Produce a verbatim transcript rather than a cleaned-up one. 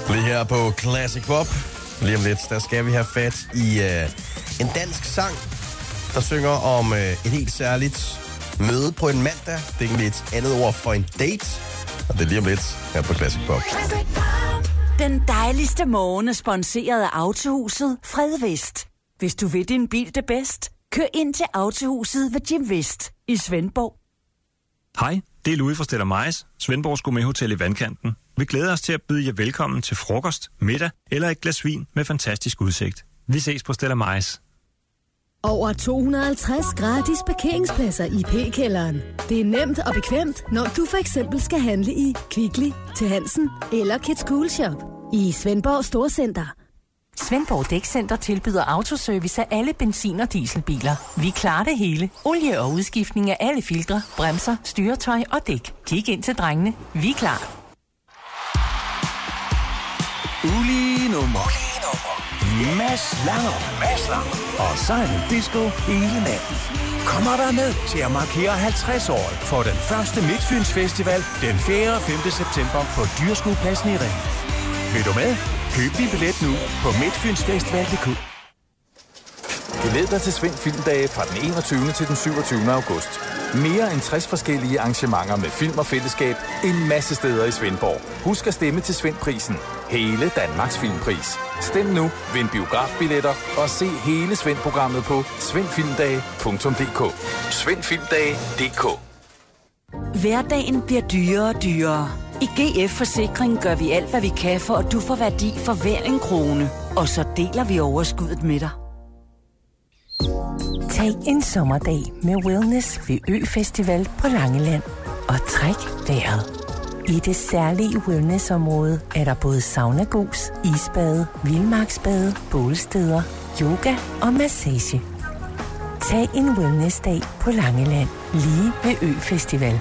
Lige her på Classic Pop. Lige om lidt, der skal vi have fat i uh, en dansk sang, der synger om uh, et helt særligt møde på en mandag. Det er egentlig et andet ord for en date. Og det er lige om lidt her på Classic Pop. Den dejligste morgen er sponsoreret af Autohuset Fredvest. Hvis du vil din bil det bedst, kør ind til Autohuset ved Jim Vest i Svendborg. Hej, det er Louis fra Stella Majs, Svendborgs Gourmet-hotel i Vandkanten. Vi glæder os til at byde jer velkommen til frokost, middag eller et glas vin med fantastisk udsigt. Vi ses på Stella Majs. Over to hundrede og halvtreds gratis parkeringspladser i P-kælderen. Det er nemt og bekvemt, når du for eksempel skal handle i Kvickly, til Hansen eller Kids Cool Shop i Svendborg Storcenter. Svendborg Dækcenter tilbyder autoservice af alle benzin- og dieselbiler. Vi klarer det hele. Olie og udskiftning af alle filtre, bremser, styretøj og dæk. Kig ind til drengene. Vi er klar. Ulige nummer. Mads Langer. Mads Langer. Og Silent Disco hele natten. Kommer der med til at markere halvtreds år for den første Midtfyns Festival den fjerde og femte september på Dyrskuepladsen i Ring. Vil du med? Køb din billet nu på midtfynsfestival punktum d k. Glæd dig til Sven Filmdage fra den enogtyvende til den syvogtyvende august. Mere end tres forskellige arrangementer med film og fællesskab en masse steder i Svendborg. Husk at stemme til Svendprisen. Hele Danmarks filmpris. Stem nu, vind biografbilletter og se hele Svend-programmet på svendfilmdage punktum d k. svendfilmdage punktum d k. Hverdagen bliver dyrere og dyrere. I G F Forsikring gør vi alt, hvad vi kan, for at du får værdi for hver en krone. Og så deler vi overskuddet med dig. Tag en sommerdag med Wellness ved Ø-festival på Langeland. Og træk vejret. I det særlige wellnessområde er der både sauna-gus, isbade, vildmarksbade, bålsteder, yoga og massage. Tag en wellnessdag på Langeland, lige ved Ø-festival.